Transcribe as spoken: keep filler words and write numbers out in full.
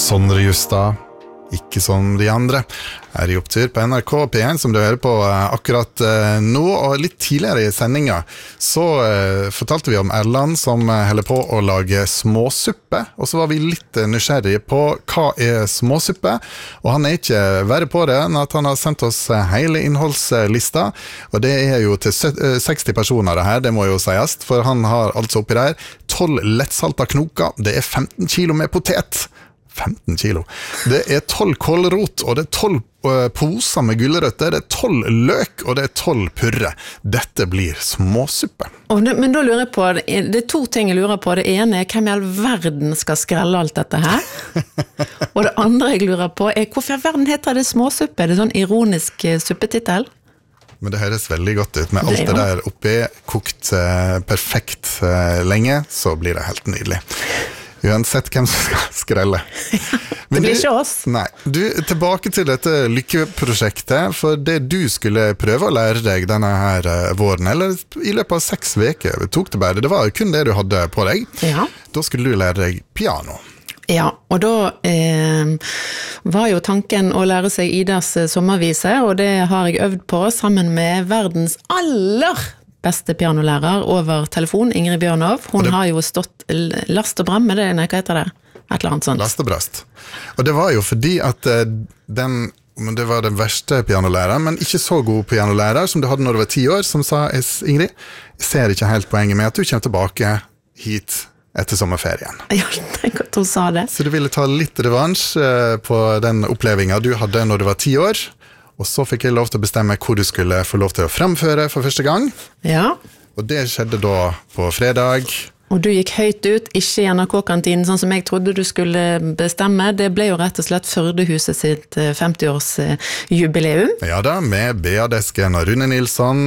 Sondre Justad, ikke som de andre, er i opptur på N R K P en, som du hører på akkurat nå, og litt tidligere i sendingen så uh, fortalte vi om Erland som holder på å lage småsuppe, og så var vi litt nysgjerrige på hva er småsuppe, og han er ikke verre på det enn at han har sendt oss hele innholdslista, og det er jo til seksti personer det her, det må jo sies, for han har altså oppi der tolv lettsalta knoker, det er femten kilo med potet, femten kilo. Det er tolv kålrot, og det er tolv uh, poser med gulrøtter, det er tolv løk, og det er tolv purre. Dette blir småsuppe. Og det, men da lurer jeg på, det er to ting jeg lurer på. Det ene er hvem i all verden skal skrelle alt dette her? Og det andre jeg lurer på er, hvorfor i all verden heter det småsuppe? Er det sånn ironisk uh, suppetitel? Men det høres veldig godt ut. Med alt det, det der oppi, kokt uh, perfekt uh, lenge, så blir det helt nydelig. Uansett hvem som skal skrelle. Det blir ikke oss. Nei, du, tilbake til dette lykkeprosjektet, for det du skulle prøve å lære deg denne her våren, eller i løpet av seks veker, tok det bare, det var kun det du hadde på deg. Ja. Da skulle du lære deg piano. Ja, og da eh, var jo tanken å lære seg Idas sommervise, og det har jeg øvd på sammen med verdens aller beste pianolærer over telefon, Ingrid Bjørnov. Hun det... har jo stått last og bram med det, nei, hva heter det? Et eller annet sånt. Last og brast. Og det var jo fordi at uh, den, det var den verste pianolæreren, men ikke så god pianolærer som du hadde når du var ti år, som sa, Ingrid, jeg ser ikke helt poenget med at du kommer tilbake hit etter sommerferien. Ja, tenk at hun sa det. Så du ville ta litt revansj uh, på den opplevingen du hadde når du var ti år, og så fikk jeg lov til å bestemme hvor du skulle få lov til å fremføre for første gang. Ja. Og det skjedde da på fredag. Og du gikk høyt ut, ikke i N R K-kantinen, sånn som jeg trodde du skulle bestemme. Det ble jo rett og slett Førdehuset sitt femti-års jubileum. Ja da, med Bea Desken og Rune Nilsson.